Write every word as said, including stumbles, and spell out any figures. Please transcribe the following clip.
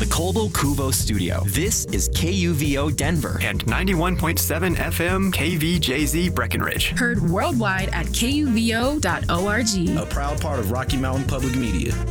the Colbo Cuvo studio, this is K U V O Denver and ninety-one point seven F M K V J Z Breckenridge. Heard worldwide at K U V O dot org. A proud part of Rocky Mountain Public Media.